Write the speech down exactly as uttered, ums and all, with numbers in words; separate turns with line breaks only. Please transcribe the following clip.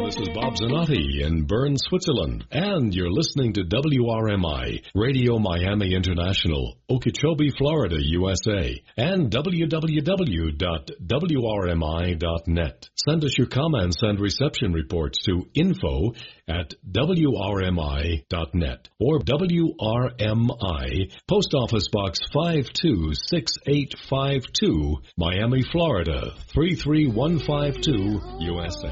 This is Bob Zanotti in Bern, Switzerland, and you're listening to W R M I, Radio Miami International, Okeechobee, Florida, U S A, and w w w dot w r m i dot net. Send us your comments and reception reports to info at w r m i dot net or W R M I, Post Office Box five two six eight five two, Miami, Florida, three three one five two, U S A.